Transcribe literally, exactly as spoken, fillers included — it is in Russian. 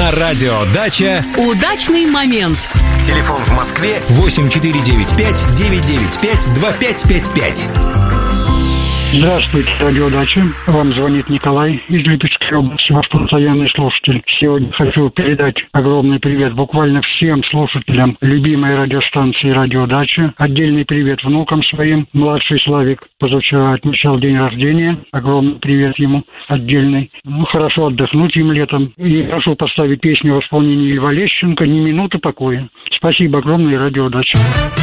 На радио «Дача» удачный момент. Телефон в Москве восемь четыре девять пять девять девять пять два пять пять пять. Здравствуйте, радио «Дача». Вам звонит Николай из Липецкой области, ваш постоянный слушатель. Сегодня хочу передать огромный привет буквально всем слушателям любимой радиостанции «Радио Дача». Отдельный привет внукам своим. Младший Славик позавчера отмечал день рождения. Огромный привет ему отдельный. Ну, хорошо отдохнуть им летом. И прошу поставить песню в исполнении Льва Лещенко «Ни минуты покоя». Спасибо огромное, радио «Дача».